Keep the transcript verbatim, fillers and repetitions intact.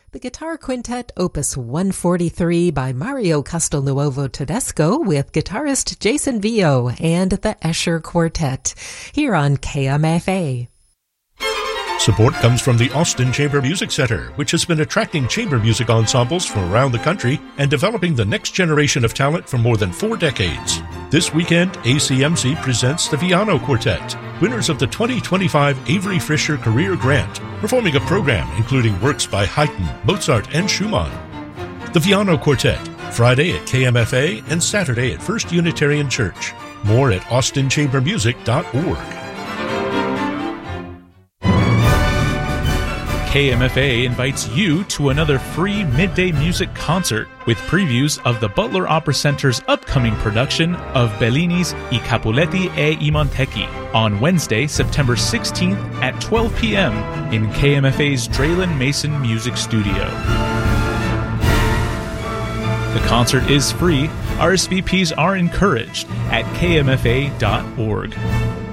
The Guitar Quintet Opus one forty-three by Mario Castelnuovo Tedesco with guitarist Jason Vio and the Escher Quartet, here on K M F A. Support comes from the Austin Chamber Music Center, which has been attracting chamber music ensembles from around the country and developing the next generation of talent for more than four decades. This weekend, A C M C presents the Viano Quartet, winners of the twenty twenty-five Avery Fisher Career Grant, performing a program including works by Haydn, Mozart, and Schumann. The Viano Quartet, Friday at K M F A and Saturday at First Unitarian Church. More at austin chamber music dot org. K M F A invites you to another free midday music concert with previews of the Butler Opera Center's upcoming production of Bellini's I Capuletti e i Montecchi on Wednesday, September sixteenth at twelve p.m. in K M F A's Draylen Mason Music Studio. The concert is free. R S V Ps are encouraged at k m f a dot org.